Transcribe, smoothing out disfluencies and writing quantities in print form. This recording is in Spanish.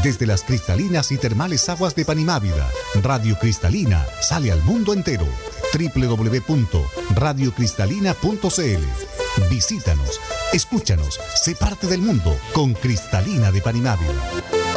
Desde las cristalinas y termales aguas de Panimávida, Radio Cristalina sale al mundo entero. www.radiocristalina.cl. Visítanos, escúchanos, sé parte del mundo con Cristalina de Panimávida.